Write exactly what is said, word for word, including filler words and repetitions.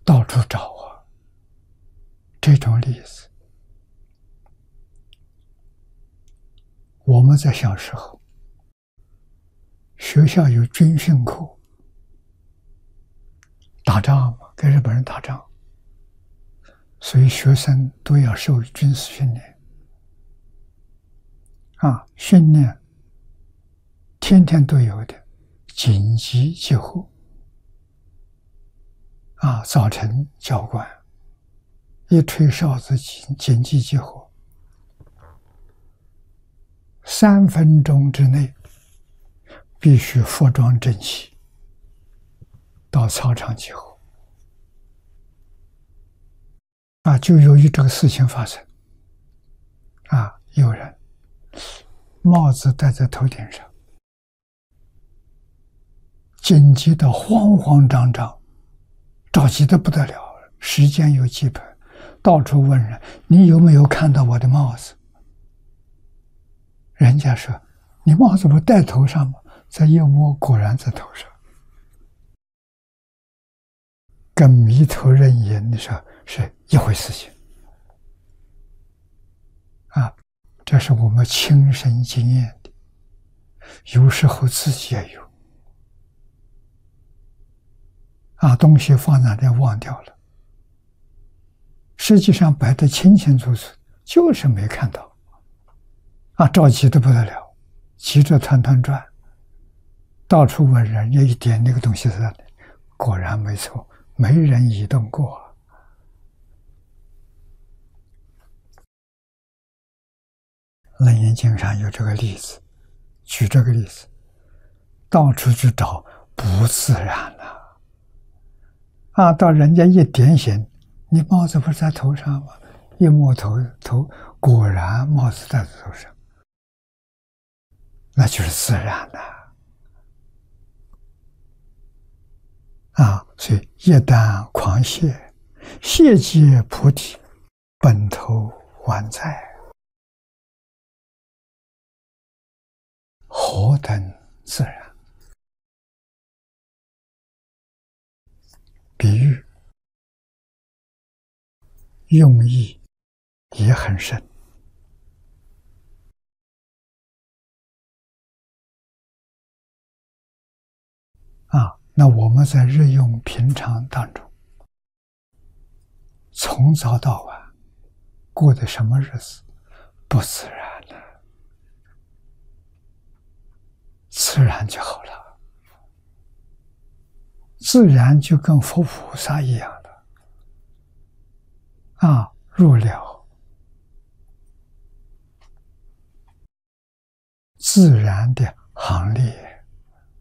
到处找啊，这种例子。我们在小时候，学校有军训课，打仗嘛，跟日本人打仗，所以学生都要受军事训练。啊，训练天天都有的，紧急集合。啊，早晨教官一吹哨子，紧紧急集合，三分钟之内必须服装整齐，到操场集合。啊，就由于这个事情发生，啊，有人帽子戴在头顶上，紧急的慌慌张张，着急的不得了，时间有基本，到处问人：“你有没有看到我的帽子？”人家说：“你帽子不戴头上吗？”再一摸，果然在头上，跟迷头认眼的时候是一回事情。啊，这是我们亲身经验的，有时候自己也有。啊，东西放在那忘掉了，实际上摆得清清楚楚，就是没看到。啊，着急的不得了，急着团团转，到处问人，有一点那个东西在那里，果然没错，没人移动过。楞严经上有这个例子，举这个例子，到处去找，不自然了。啊，到人家一点醒，你帽子不是在头上吗？一摸头，头果然帽子在头上，那就是自然的。啊，所以一旦狂谢，谢皆菩提，本头还在，何等自然！比喻用意也很深。啊，那我们在日用平常当中，从早到晚过的什么日子？不自然的，自然就好了。自然就跟佛菩萨一样的，啊，入了自然的行列。